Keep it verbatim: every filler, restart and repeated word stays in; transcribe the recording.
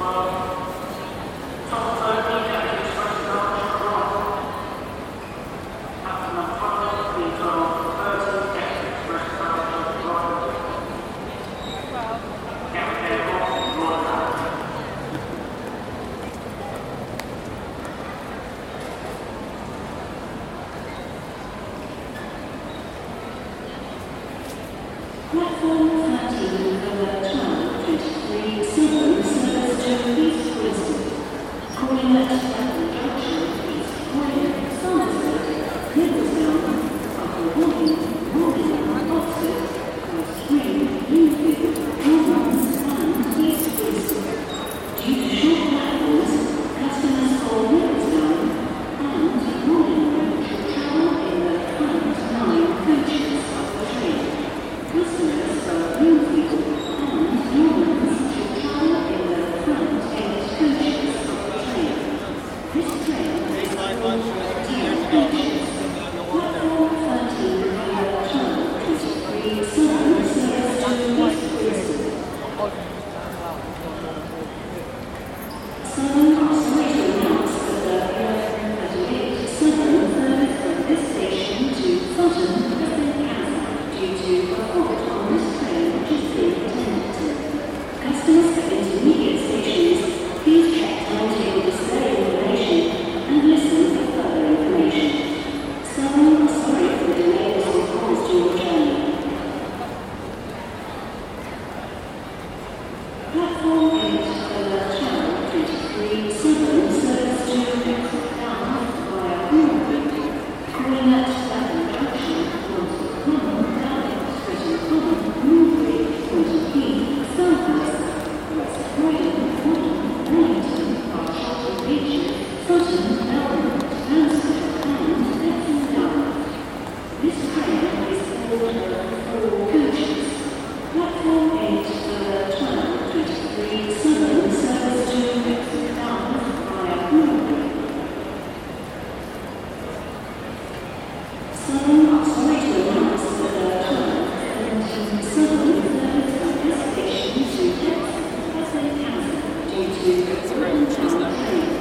Platform thirteen, over twelve twenty-three, seven, service to East Bristol. Calling at Clapham Junction, East Croydon, Somerset, Middlesbrough, Upper Woking, Woking, Oxford, Cross Green, Newfield, Dormans, and East Bristol. Due to short platforms, customers for Middlesbrough and Woking should travel in the front nine coaches of the train. Customers for Bloomfield and Normans should travel in the front eight coaches of the train. This train is for ten coaches. Platform thirteen, over twelve twenty-three, seven, service to East Bristol. Seven are sorry to announce that the eleven thirty-eight seven service from this station to Sutton has been cancelled due to a fault on this train which is being attended to. Customers at intermediate stations, please check timetable display information and listen for further information. Seven are sorry for the delay that will cause to your journey. Platform eight, over twelve twenty-three, seven, service to Exeter Down via Broadway. Calling at Clapham Junction, Wandsworth Common, Dulwich, Streatham Common, Newbury, Pointed Heath, Southwest, West Croydon, Woodham, Wellington, Barshottle Beaches, Sutton, Elmwood, Hampstead, and Epsom Down. This train is called four coaches. Platform eight, over twelve twenty-three, seven, service to Exeter Down via Broadway. Seven are sorry to announce that the twelve seventeen seven service from this station to Deptford has been cancelled due to a broken down train.